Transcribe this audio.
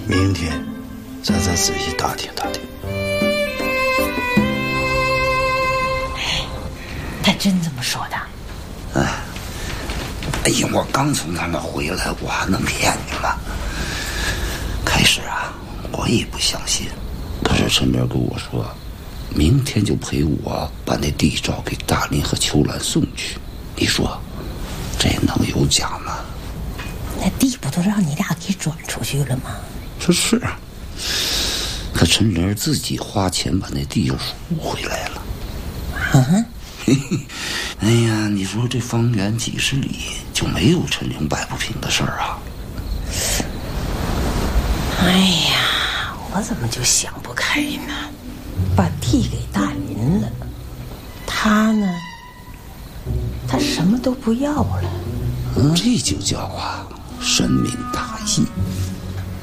明天咱再仔细打听打听。 他真这么说的？ 哎呀，我刚从他们回来，我还能骗你吗？开始啊，我也不相信。可是陈明跟我说，明天就陪我把那地照给大林和秋兰送去。你说，这能有假吗？ 那地不都让你俩给转出去了吗？ 是啊，可陈玲自己花钱把那地又赎回来了。哎呀，你说这方圆几十里就没有陈玲摆不平的事儿啊？ 哎呀，我怎么就想不开呢？把地给大林了，他呢？他什么都不要了。 这就叫啊，深明大义。